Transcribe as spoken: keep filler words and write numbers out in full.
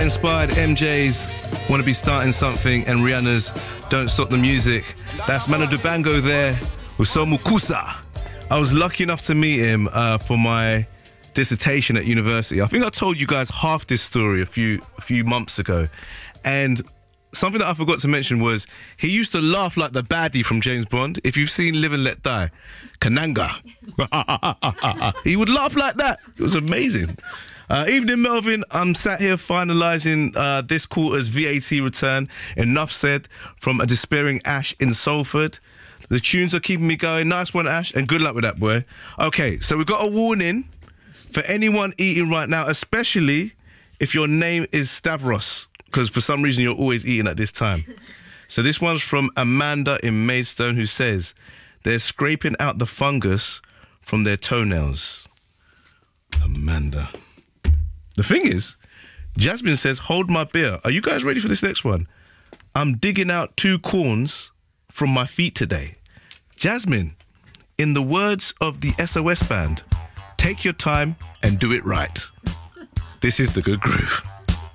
Inspired M J's Want to Be Starting Something and Rihanna's Don't Stop the Music. That's Manu Dibango there with Somu Kusa. I was lucky enough to meet him uh, for my dissertation at university. I think I told you guys half this story a few a few months ago. And something that I forgot to mention was he used to laugh like the baddie from James Bond. If you've seen Live and Let Die, Kananga. He would laugh like that. It was amazing. Uh, evening, Melvin. I'm sat here finalising uh, this quarter's V A T return. Enough said from a despairing Ash in Salford. The tunes are keeping me going. Nice one, Ash, and good luck with that, boy. Okay, so we've got a warning for anyone eating right now, especially if your name is Stavros, because for some reason you're always eating at this time. So this one's from Amanda in Maidstone, who says they're scraping out the fungus from their toenails. Amanda. The thing is, Jasmine says, hold my beer. Are you guys ready for this next one? I'm digging out two corns from my feet today. Jasmine, in the words of the S O S band, take your time and do it right. This is The Good Groove.